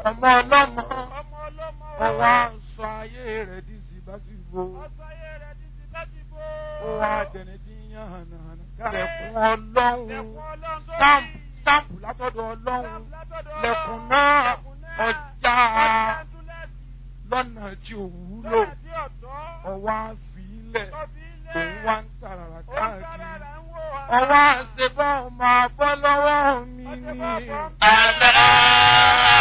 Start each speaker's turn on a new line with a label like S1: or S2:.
S1: ọmọ ọlọ́mọ ọwọ́ aṣọ ayé rẹ̀ di síbáṣíbó ó wá dẹni tí ń yàn hànàhànà lẹ̀kùn ọlọ́run sáàpù látọ̀dọ̀ ọlọ́run lẹ̀kùn náà ọjà lọ́nà tí ò wúlò ọwọ́ àfilẹ̀ òun wá ń tàràrà káàkiri ọwọ́ àṣebọ́ ọmọ abọ́ lọ́wọ́ mi ni.